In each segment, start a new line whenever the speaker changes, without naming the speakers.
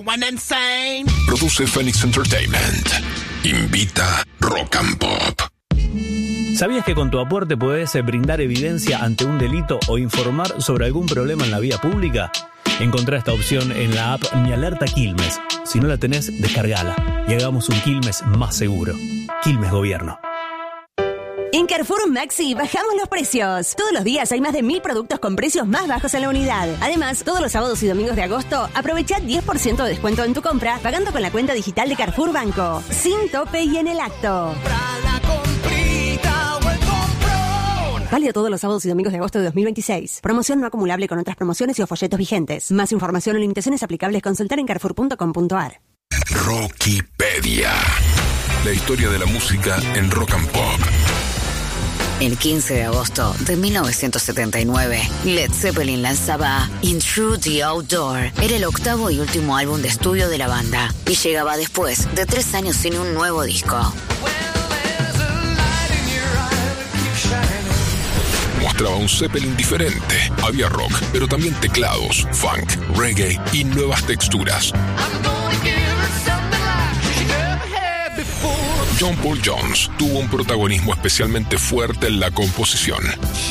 One insane.
Produce Phoenix Entertainment. Invita Rock and Pop.
¿Sabías que con tu aporte podés brindar evidencia ante un delito o informar sobre algún problema en la vía pública? Encontrá esta opción en la app Mi Alerta Quilmes. Si no la tenés, descargala y hagamos un Quilmes más seguro. Quilmes Gobierno.
En Carrefour Maxi bajamos los precios. Todos los días hay más de 1000 productos con precios más bajos en la unidad. Además, todos los sábados y domingos de agosto, aprovecha 10% de descuento en tu compra pagando con la cuenta digital de Carrefour Banco. Sin tope y en el acto. Válido todos los sábados y domingos de agosto de 2026. Promoción no acumulable con otras promociones y o folletos vigentes. Más información o limitaciones aplicables consultar en carrefour.com.ar.
Rockipedia. La historia de la música en Rock and Pop.
El 15 de agosto de 1979, Led Zeppelin lanzaba Into the Outdoor. Era el octavo y último álbum de estudio de la banda y llegaba después de 3 años sin un nuevo disco.
Mostraba un Zeppelin diferente. Había rock, pero también teclados, funk, reggae y nuevas texturas. John Paul Jones tuvo un protagonismo especialmente fuerte en la composición.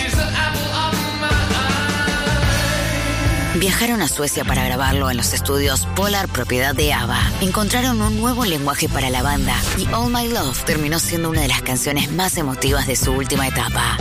Viajaron a Suecia para grabarlo en los estudios Polar, propiedad de ABBA. Encontraron un nuevo lenguaje para la banda y All My Love terminó siendo una de las canciones más emotivas de su última etapa.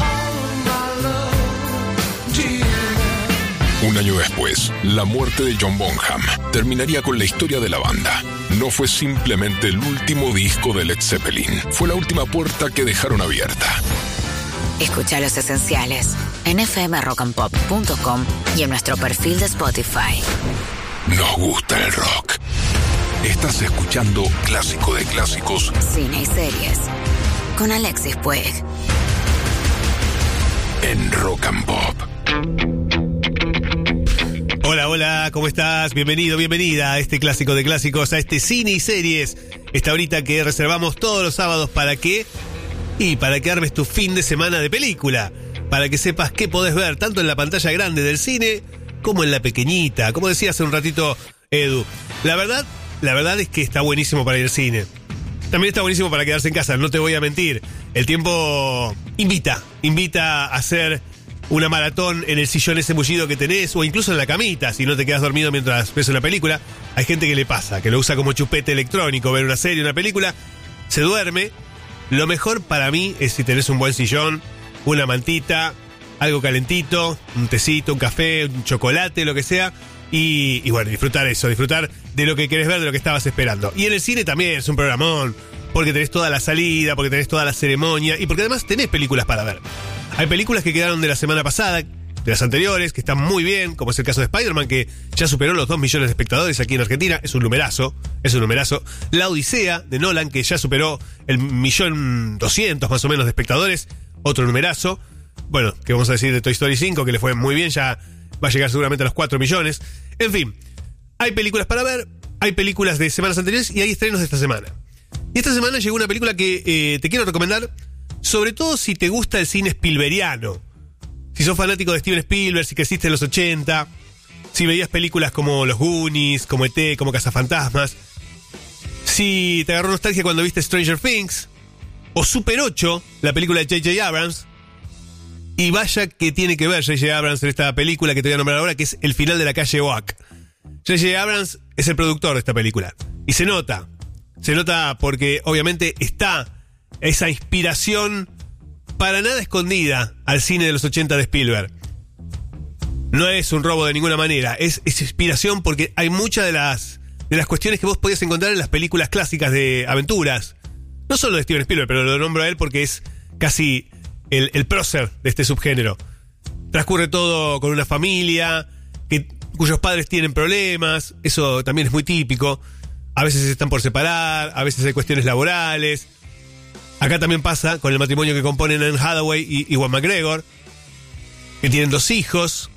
Un año después, la muerte de John Bonham terminaría con la historia de la banda. No fue simplemente el último disco de Led Zeppelin, fue la última puerta que dejaron abierta.
Escucha Los Esenciales en fmrockandpop.com y en nuestro perfil de Spotify.
Nos gusta el rock. Estás escuchando Clásico de Clásicos,
Cine y Series con Alexis Puig
en Rock and Pop.
Hola, hola, ¿cómo estás? Bienvenido, bienvenida a este Clásico de Clásicos, a este Cine y Series. Esta horita que reservamos todos los sábados para que armes tu fin de semana de película. Para que sepas qué podés ver tanto en la pantalla grande del cine como en la pequeñita. Como decía hace un ratito Edu. La verdad es que está buenísimo para ir al cine. También está buenísimo para quedarse en casa, no te voy a mentir. El tiempo invita a hacer una maratón en el sillón ese mullido que tenés, o incluso en la camita, si no te quedas dormido mientras ves una película. Hay gente que le pasa, que lo usa como chupete electrónico, ver una serie, una película, se duerme. Lo mejor para mí es si tenés un buen sillón, una mantita, algo calentito, un tecito, un café, un chocolate, lo que sea, y bueno, disfrutar de lo que querés ver, de lo que estabas esperando. Y en el cine también es un programón, porque tenés toda la salida, porque tenés toda la ceremonia, y porque además tenés películas para ver. Hay películas que quedaron de la semana pasada, de las anteriores, que están muy bien, como es el caso de Spider-Man, que ya superó los 2 millones de espectadores aquí en Argentina. Es un numerazo. La Odisea, de Nolan, que ya superó el 1.200.000 más o menos de espectadores. Otro numerazo. Bueno, ¿qué vamos a decir de Toy Story 5? Que le fue muy bien, ya va a llegar seguramente a los 4 millones. En fin, hay películas para ver, hay películas de semanas anteriores y hay estrenos de esta semana. Y esta semana llegó una película que te quiero recomendar, sobre todo si te gusta el cine spielbergiano. Si sos fanático de Steven Spielberg, si creciste en los 80, si veías películas como Los Goonies, como E.T., como Cazafantasmas, si te agarró nostalgia cuando viste Stranger Things, o Super 8, la película de J.J. Abrams. Y vaya que tiene que ver J.J. Abrams en esta película que te voy a nombrar ahora, que es El final de la calle Oak. J.J. Abrams es el productor de esta película. Y se nota porque obviamente está esa inspiración para nada escondida al cine de los 80 de Spielberg. No es un robo de ninguna manera, es inspiración porque hay muchas de las cuestiones que vos podías encontrar en las películas clásicas de aventuras. No solo de Steven Spielberg, pero lo nombro a él porque es casi el prócer de este subgénero. Transcurre todo con una familia cuyos padres tienen problemas, eso también es muy típico. A veces están por separar, a veces hay cuestiones laborales. Acá también pasa con el matrimonio que componen Anne Hathaway y Ewan McGregor, que tienen 2 hijos.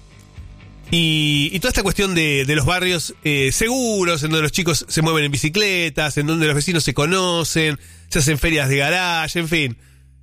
Y toda esta cuestión de los barrios seguros, en donde los chicos se mueven en bicicletas, en donde los vecinos se conocen, se hacen ferias de garage, en fin.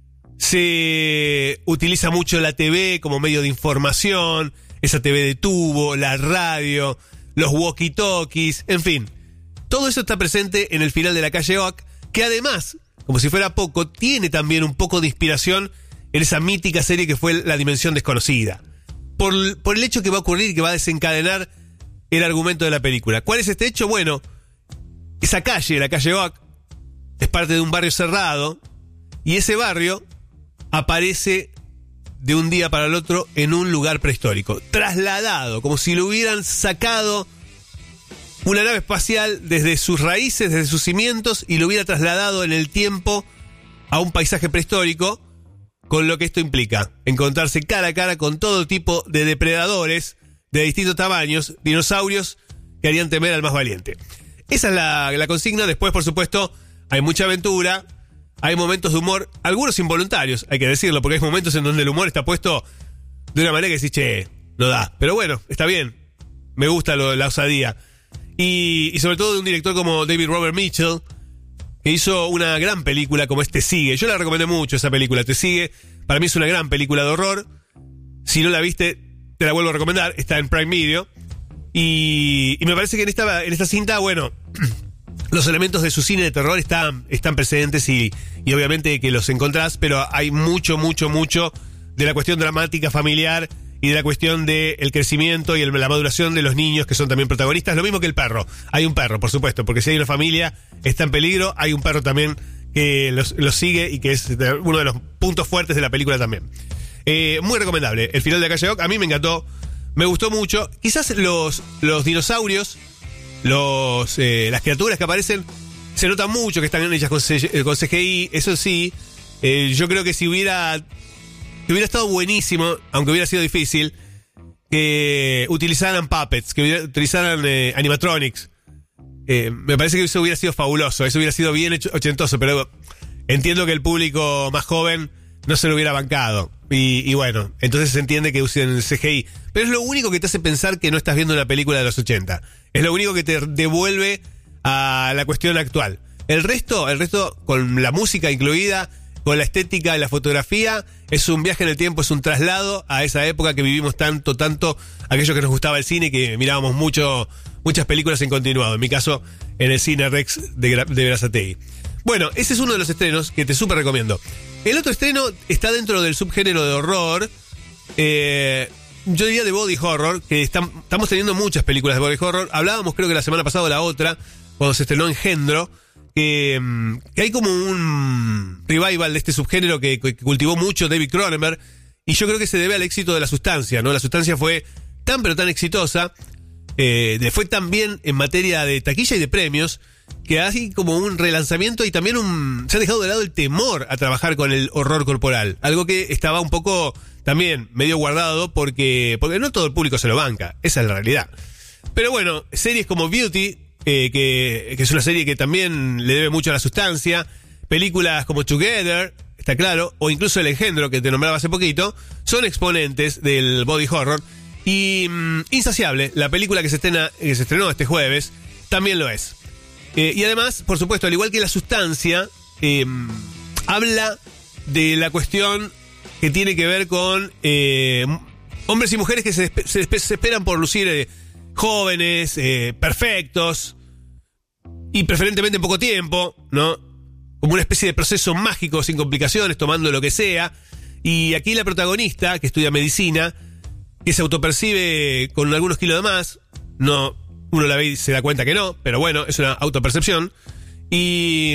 Se utiliza mucho la TV como medio de información, esa TV de tubo, la radio, los walkie-talkies, en fin. Todo eso está presente en el final de La Calle Oak, que además, como si fuera poco, tiene también un poco de inspiración en esa mítica serie que fue La Dimensión Desconocida. Por el hecho que va a ocurrir y que va a desencadenar el argumento de la película. ¿Cuál es este hecho? Bueno, esa calle, la calle Oak, es parte de un barrio cerrado, y ese barrio aparece de un día para el otro en un lugar prehistórico, trasladado, como si lo hubieran sacado una nave espacial desde sus raíces, desde sus cimientos, y lo hubiera trasladado en el tiempo a un paisaje prehistórico, con lo que esto implica, encontrarse cara a cara con todo tipo de depredadores de distintos tamaños, dinosaurios que harían temer al más valiente. Esa es la consigna. Después, por supuesto, hay mucha aventura, hay momentos de humor, algunos involuntarios, hay que decirlo, porque hay momentos en donde el humor está puesto de una manera que decís, che, no da. Pero bueno, está bien, me gusta la osadía. Y sobre todo de un director como David Robert Mitchell, que hizo una gran película como Te Sigue. Yo la recomendé mucho, esa película, Te Sigue. Para mí es una gran película de horror. Si no la viste, te la vuelvo a recomendar. Está en Prime Video. Y me parece que en esta cinta, bueno, los elementos de su cine de terror están presentes y obviamente que los encontrás, pero hay mucho de la cuestión dramática familiar y de la cuestión del crecimiento y la maduración de los niños, que son también protagonistas. Lo mismo que el perro. Hay un perro, por supuesto, porque si hay una familia, está en peligro. Hay un perro también que los sigue y que es uno de los puntos fuertes de la película también. Muy recomendable. El final de La Calle Oak, a mí me encantó. Me gustó mucho. Quizás los dinosaurios, las criaturas que aparecen, se nota mucho que están hechas con CGI. Eso sí, yo creo que si hubiera estado buenísimo, aunque hubiera sido difícil, que utilizaran puppets, que utilizaran animatronics. Me parece que eso hubiera sido fabuloso, eso hubiera sido bien ochentoso, pero entiendo que el público más joven no se lo hubiera bancado. Y bueno, entonces se entiende que usen CGI. Pero es lo único que te hace pensar que no estás viendo una película de los 80. Es lo único que te devuelve a la cuestión actual. El resto, con la música incluida, con la estética y la fotografía, es un viaje en el tiempo, es un traslado a esa época que vivimos tanto, aquellos que nos gustaba el cine y que mirábamos muchas películas en continuado. En mi caso, en el Cine Rex de Berazategui. Bueno, ese es uno de los estrenos que te súper recomiendo. El otro estreno está dentro del subgénero de horror, yo diría de body horror, que estamos teniendo muchas películas de body horror. Hablábamos, creo que la semana pasada o la otra, cuando se estrenó Engendro, que hay como un revival de este subgénero que cultivó mucho David Cronenberg, y yo creo que se debe al éxito de La Sustancia, ¿no? La Sustancia fue tan pero tan exitosa, fue tan bien en materia de taquilla y de premios, que hay como un relanzamiento y también se ha dejado de lado el temor a trabajar con el horror corporal, algo que estaba un poco también medio guardado porque no todo el público se lo banca, esa es la realidad. Pero bueno, series como Beauty, que es una serie que también le debe mucho a La Sustancia, películas como Together, está claro, o incluso El Engendro, que te nombraba hace poquito, son exponentes del body horror. Y Insaciable, la película que se estrenó este jueves, también lo es. Y además, por supuesto, al igual que La Sustancia, habla de la cuestión que tiene que ver con hombres y mujeres que se esperan por lucir jóvenes, perfectos, y preferentemente en poco tiempo, ¿no? Como una especie de proceso mágico, sin complicaciones, tomando lo que sea. Y aquí la protagonista, que estudia medicina, que se autopercibe con algunos kilos de más, no, uno la ve y se da cuenta que no, pero bueno, es una autopercepción. Y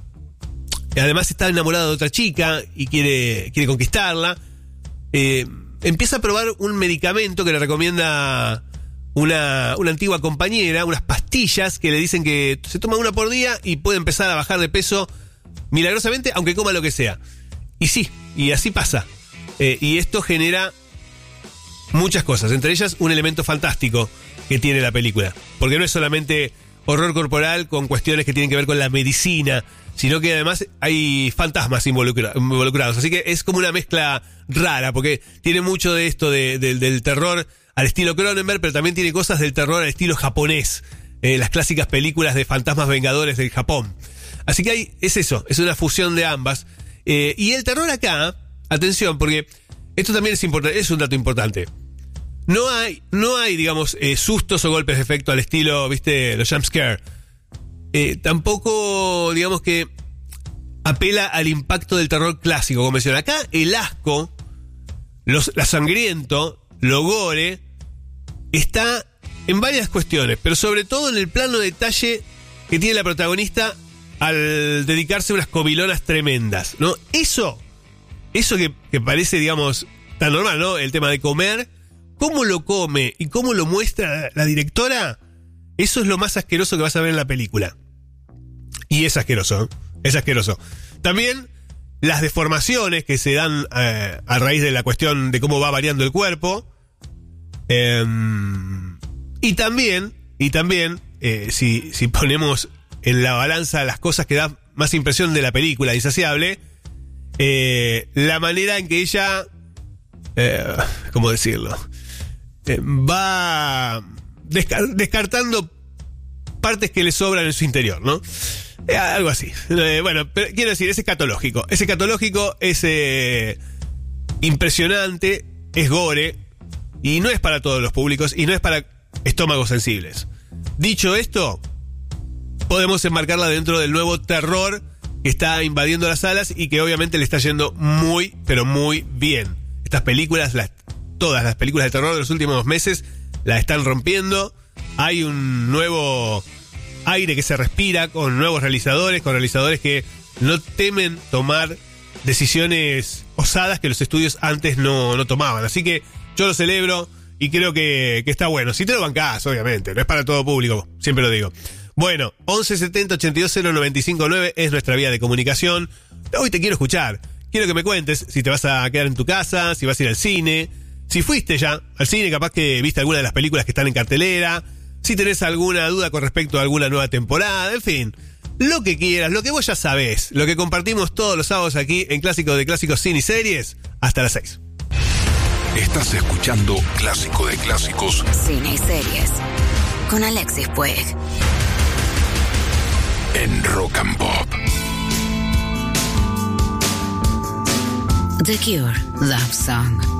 además está enamorada de otra chica y quiere conquistarla. Empieza a probar un medicamento que le recomienda una antigua compañera, unas pastillas que le dicen que se toma una por día y puede empezar a bajar de peso milagrosamente, aunque coma lo que sea. Y sí, y así pasa. Y esto genera muchas cosas, entre ellas un elemento fantástico que tiene la película, porque no es solamente horror corporal con cuestiones que tienen que ver con la medicina, sino que además hay fantasmas involucrados, así que es como una mezcla rara, porque tiene mucho de esto del terror al estilo Cronenberg, pero también tiene cosas del terror al estilo japonés, las clásicas películas de fantasmas vengadores del Japón. Así que es una fusión de ambas. Y el terror acá, atención, porque esto también es importante, es un dato importante. No hay, digamos, sustos o golpes de efecto al estilo, ¿viste? Los jump scare. tampoco, digamos que apela al impacto del terror clásico, como menciona. Acá el asco, la sangriento, lo gore, está en varias cuestiones, pero sobre todo en el plano detalle que tiene la protagonista al dedicarse a unas comilonas tremendas, ¿no? Eso que parece, digamos, tan normal, ¿no? El tema de comer, cómo lo come y cómo lo muestra la directora, eso es lo más asqueroso que vas a ver en la película. Y es asqueroso, ¿eh? Es asqueroso. También las deformaciones que se dan a raíz de la cuestión de cómo va variando el cuerpo. Y también, si ponemos en la balanza las cosas que dan más impresión de la película, Insaciable, la manera en que ella, ¿cómo decirlo? Va descartando partes que le sobran en su interior, ¿no? Algo así. Bueno, pero quiero decir, es escatológico. Es escatológico, es impresionante, es gore, y no es para todos los públicos, y no es para estómagos sensibles. Dicho esto, podemos enmarcarla dentro del nuevo terror que está invadiendo las salas y que obviamente le está yendo muy, pero muy bien. Estas películas, todas las películas de terror de los últimos meses, la están rompiendo. Hay un nuevo aire que se respira con nuevos realizadores, con realizadores que no temen tomar decisiones osadas que los estudios antes no tomaban. Así que yo lo celebro y creo que está bueno. Si te lo bancás, obviamente, no es para todo público, siempre lo digo. Bueno, 1170 820 959 es nuestra vía de comunicación. Hoy te quiero escuchar. Quiero que me cuentes si te vas a quedar en tu casa, si vas a ir al cine, si fuiste ya al cine, capaz que viste alguna de las películas que están en cartelera, si tenés alguna duda con respecto a alguna nueva temporada, en fin, lo que quieras, lo que vos ya sabés, lo que compartimos todos los sábados aquí en Clásico de Clásicos, Cine y Series, hasta las 6.
Estás escuchando Clásico de Clásicos,
Cine y Series, con Alexis Puig.
En Rock and Pop.
The Cure, Love Song.